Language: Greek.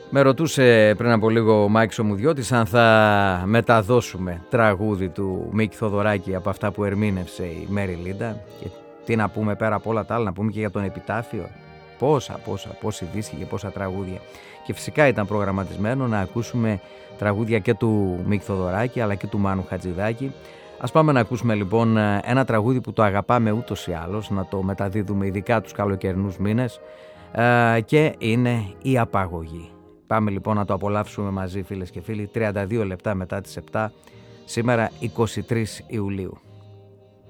Με ρωτούσε πριν από λίγο ο Μάκης ο Μουδιώτης αν θα μεταδώσουμε τραγούδι του Μίκη Θοδωράκη από αυτά που ερμήνευσε η Μέρι Λίντα. Και τι να πούμε πέρα από όλα τα άλλα, να πούμε και για τον επιτάφιο. Πόσοι δίσκοι και πόσα τραγούδια. Και φυσικά ήταν προγραμματισμένο να ακούσουμε τραγούδια και του Μίκη Θοδωράκη αλλά και του Μάνου Χατζηδάκη. Ας πάμε να ακούσουμε λοιπόν ένα τραγούδι που το αγαπάμε ούτως ή άλλως, να το μεταδίδουμε ειδικά τους καλοκαιρινούς μήνες, και είναι η Απαγωγή. Πάμε λοιπόν να το απολαύσουμε μαζί, φίλες και φίλοι, 32 λεπτά μετά τις 7, σήμερα 23 Ιουλίου.